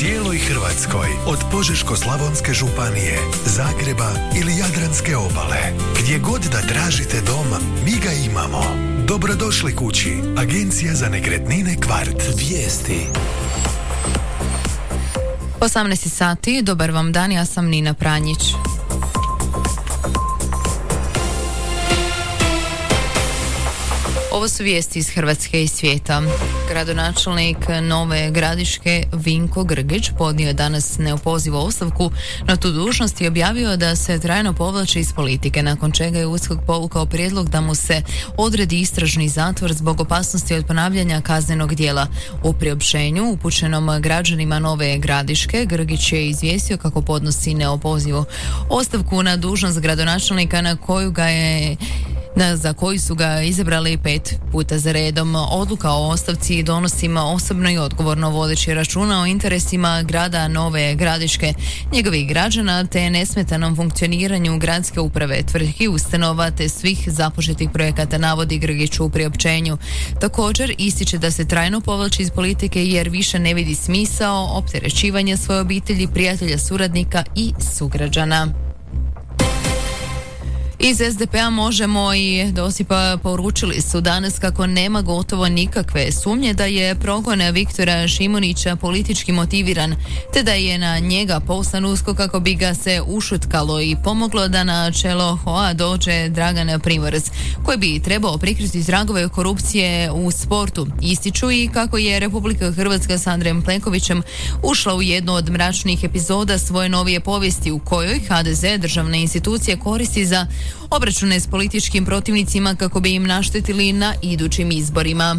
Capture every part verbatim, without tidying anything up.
cijeloj Hrvatskoj, od Požeško-slavonske županije, Zagreba ili Jadranske obale. Gdje god da tražite dom, mi ga imamo. Dobrodošli kući. Agencija za nekretnine Kvart. Vijesti. osamnaest sati, dobar vam dan, ja sam Nina Pranjić. Ovo su vijesti iz Hrvatske i svijeta. Gradonačelnik Nove Gradiške Vinko Grgić podnio je danas neopozivu ostavku na tu dužnost i objavio da se trajno povlači iz politike, nakon čega je U S K O K povukao prijedlog da mu se odredi istražni zatvor zbog opasnosti od ponavljanja kaznenog djela. U priopćenju upućenom građanima Nove Gradiške, Grgić je izvijestio kako podnosi neopozivu ostavku na dužnost gradonačelnika na koju ga je Na, za koji su ga izabrali pet puta za redom. Odluka o ostavci donosim osobno i odgovorno, vodeći računa o interesima grada Nove Gradiške, njegovih građana te nesmetanom funkcioniranju gradske uprave, tvrtki, ustanova te svih započetih projekata, navodi Grgić u priopćenju. Također ističe da se trajno povlači iz politike jer više ne vidi smisao opterećivanja svoje obitelji, prijatelja, suradnika i sugrađana. Iz S D P-a Možemo i Dosipa poručili su danas kako nema gotovo nikakve sumnje da je progon Viktora Šimunića politički motiviran, te da je na njega poslan U S K O kako bi ga se ušutkalo i pomoglo da na čelo H O A dođe Dragan Primorac, koji bi trebao prikriti tragove korupcije u sportu. Ističu i kako je Republika Hrvatska s Andrejem Plenkovićem ušla u jednu od mračnih epizoda svoje novije povijesti u kojoj H D Z, državne institucije, koristi za obračune s političkim protivnicima kako bi im naštetili na idućim izborima.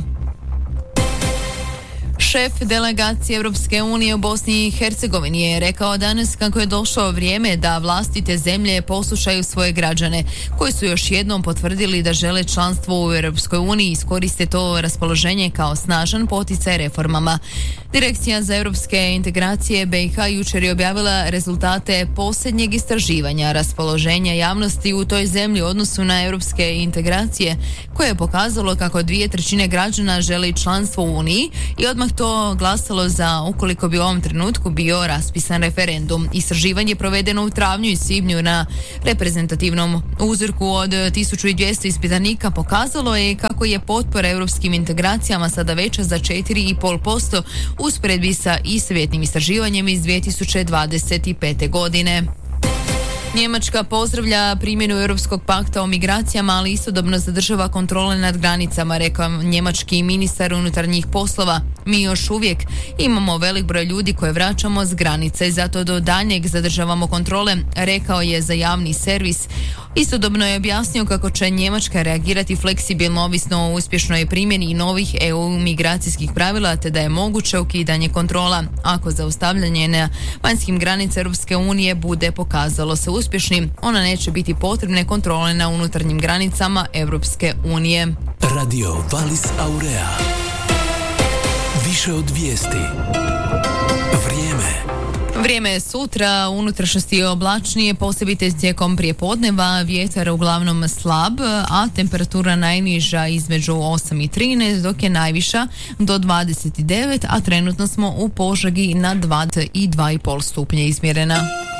Šef delegacije Europske unije u Bosni i Hercegovini je rekao danas kako je došlo vrijeme da vlasti te zemlje poslušaju svoje građane, koji su još jednom potvrdili da žele članstvo u Europskoj uniji i iskoriste to raspoloženje kao snažan poticaj reformama. Direkcija za europske integracije B i H jučer je objavila rezultate posljednjeg istraživanja raspoloženja javnosti u toj zemlji u odnosu na europske integracije, koje je pokazalo kako dvije trećine građana želi članstvo u Uniji i odmah to glasalo za ukoliko bi u ovom trenutku bio raspisan referendum. Istraživanje je provedeno u travnju i svibnju na reprezentativnom uzorku od tisuću dvjesto ispitanika pokazalo je kako je potpora europskim integracijama sada veća za četiri i pol posto usporedbi sa istovjetnim istraživanjem iz dvije tisuće dvadeset pete. godine. Njemačka pozdravlja primjenu Europskog pakta o migracijama, ali istodobno zadržava kontrole nad granicama, rekao njemački ministar unutarnjih poslova. Mi još uvijek imamo velik broj ljudi koje vraćamo s granice i zato do daljnjeg zadržavamo kontrole, rekao je za javni servis. Istodobno je objasnio kako će Njemačka reagirati fleksibilno ovisno o uspješnoj primjeni novih E U migracijskih pravila, te da je moguće ukidanje kontrola ako zaustavljanje na vanjskim granicama Europske unije bude pokazalo se uspješnim. Ona neće biti potrebne kontrole na unutarnjim granicama Europske unije. Radio Valis Aurea. Više od vijesti. Vrijeme. Vrijeme je sutra, unutrašnjosti je oblačnije, posebite tijekom prijepodneva, vjetar uglavnom slab, a temperatura najniža između osam i trinaest, dok je najviša do dvadeset devet, a trenutno smo u Požegi na dvadeset dva i pol stupnje izmjerena.